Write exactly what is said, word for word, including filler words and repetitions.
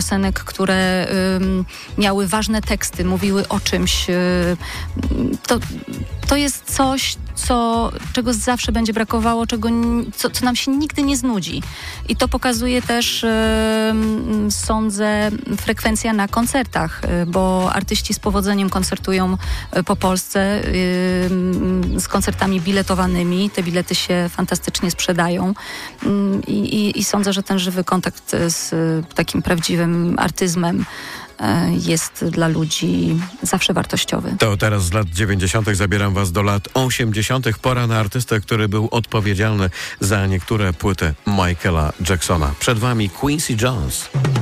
piosenek, które y, miały ważne teksty, mówiły o czymś. Y, to, to jest coś, co, czego zawsze będzie brakowało, czego, co, co nam się nigdy nie znudzi. I to pokazuje też, y, sądzę, frekwencja na koncertach, y, bo artyści z powodzeniem koncertują y, po Polsce y, z koncertami biletowanymi. Te bilety się fantastycznie sprzedają y, i, i sądzę, że ten żywy kontakt z y, takim prawdziwym artyzmem jest dla ludzi zawsze wartościowy. To teraz z lat dziewięćdziesiątych zabieram was do lat osiemdziesiątych. Pora na artystę, który był odpowiedzialny za niektóre płyty Michaela Jacksona. Przed wami Quincy Jones.